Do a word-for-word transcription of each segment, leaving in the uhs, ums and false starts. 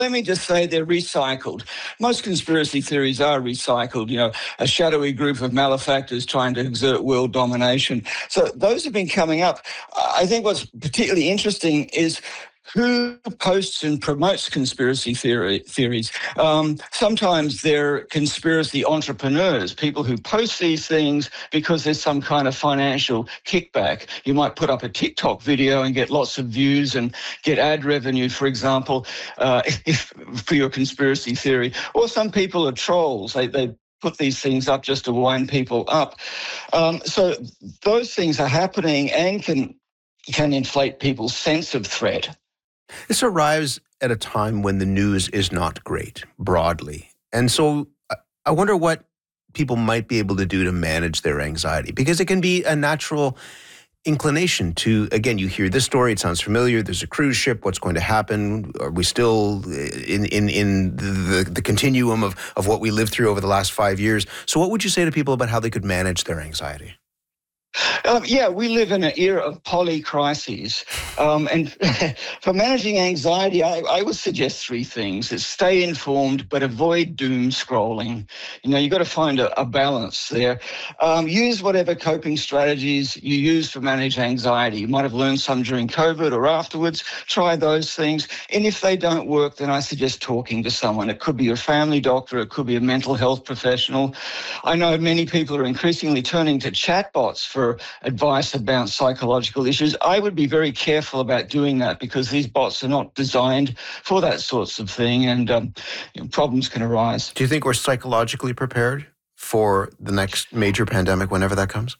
let me just say they're recycled. Most conspiracy theories are recycled, you know, a shadowy group of malefactors trying to exert world domination. So those have been coming up. I think what's particularly interesting is who posts and promotes conspiracy theory, theories. Um, sometimes they're conspiracy entrepreneurs, people who post these things because there's some kind of financial kickback. You might put up a TikTok video and get lots of views and get ad revenue, for example, uh, if, for your conspiracy theory. Or some people are trolls. They, they put these things up just to wind people up. Um, so those things are happening and can can inflate people's sense of threat. This arrives at a time when the news is not great, broadly. And so I wonder what people might be able to do to manage their anxiety, because it can be a natural inclination to, again, you hear this story, it sounds familiar, there's a cruise ship, what's going to happen? Are we still in in, in the, the continuum of, of what we lived through over the last five years? So what would you say to people about how they could manage their anxiety? Um, yeah, we live in an era of polycrises. Um, and for managing anxiety, I, I would suggest three things. It's stay informed, but avoid doom scrolling. You know, you've got to find a, a balance there. Um, use whatever coping strategies you use to manage anxiety. You might have learned some during COVID or afterwards. Try those things. And if they don't work, then I suggest talking to someone. It could be your family doctor. It could be a mental health professional. I know many people are increasingly turning to chatbots for for advice about psychological issues. I would be very careful about doing that because these bots are not designed for that sorts of thing, and um, you know, problems can arise. Do you think we're psychologically prepared for the next major pandemic, whenever that comes?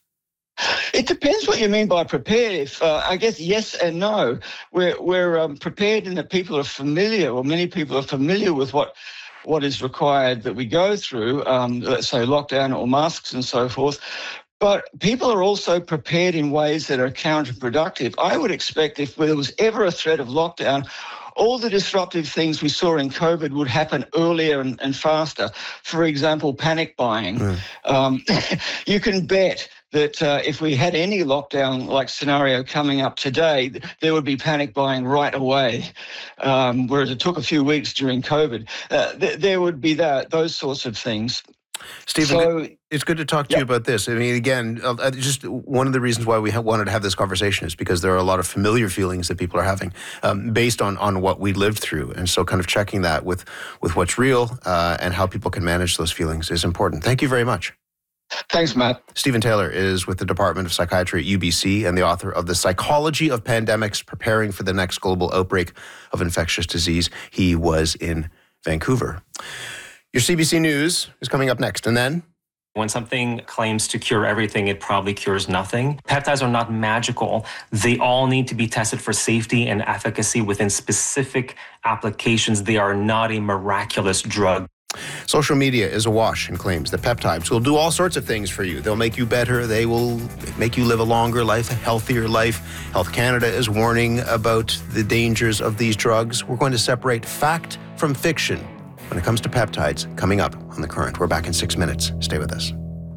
It depends what you mean by prepared. If uh, I guess yes and no. We're we're um, prepared in that people are familiar, or many people are familiar with what. what is required that we go through, um, let's say lockdown or masks and so forth. But people are also prepared in ways that are counterproductive. I would expect if there was ever a threat of lockdown, all the disruptive things we saw in COVID would happen earlier and, and faster. For example, panic buying. Mm. Um, you can bet that uh, if we had any lockdown-like scenario coming up today, there would be panic buying right away, um, whereas it took a few weeks during COVID. Uh, th- there would be that, those sorts of things. Stephen, so, it's good to talk to yeah. you about this. I mean, again, uh, just one of the reasons why we ha- wanted to have this conversation is because there are a lot of familiar feelings that people are having um, based on, on what we lived through. And so kind of checking that with, with what's real uh, and how people can manage those feelings is important. Thank you very much. Thanks, Matt. Stephen Taylor is with the Department of Psychiatry at U B C and the author of The Psychology of Pandemics, Preparing for the Next Global Outbreak of Infectious Disease. He was in Vancouver. Your C B C News is coming up next, and then... When something claims to cure everything, it probably cures nothing. Peptides are not magical. They all need to be tested for safety and efficacy within specific applications. They are not a miraculous drug. Social media is awash in claims that peptides will do all sorts of things for you. They'll make you better. They will make you live a longer life, a healthier life. Health Canada is warning about the dangers of these drugs. We're going to separate fact from fiction when it comes to peptides, coming up on The Current. We're back in six minutes. Stay with us.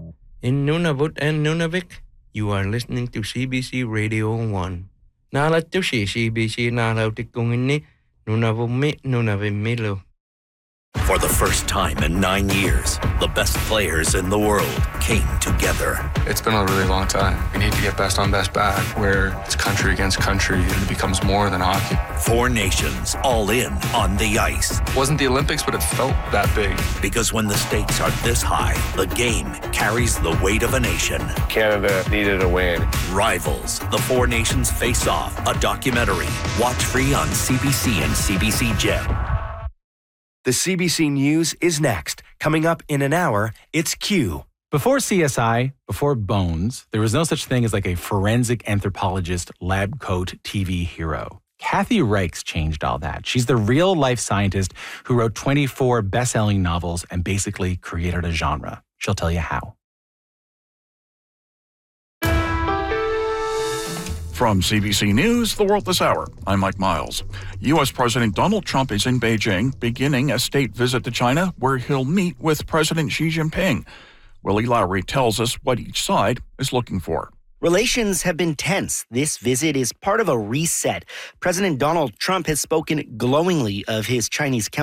In Nunavut and Nunavik, you are listening to C B C Radio one. Nalat to si C B C nalautik kung ini Nunavumi Nunavimilo. For the first time in nine years, the best players in the world came together. It's been a really long time. We need to get best on best back, where it's country against country and it becomes more than hockey. Four nations all in on the ice. It wasn't the Olympics, but it felt that big. Because when the stakes are this high, the game carries the weight of a nation. Canada needed a win. Rivals, the Four Nations Face Off, a documentary. Watch free on C B C and C B C Gem. The C B C News is next. Coming up in an hour, it's Q. Before C S I, before Bones, there was no such thing as like a forensic anthropologist, lab coat T V hero. Kathy Reichs changed all that. She's the real-life scientist who wrote twenty-four best-selling novels and basically created a genre. She'll tell you how. From C B C News, The World This Hour, I'm Mike Miles. U S. President Donald Trump is in Beijing, beginning a state visit to China where he'll meet with President Xi Jinping. Willie Lowry tells us what each side is looking for. Relations have been tense. This visit is part of a reset. President Donald Trump has spoken glowingly of his Chinese counterpart.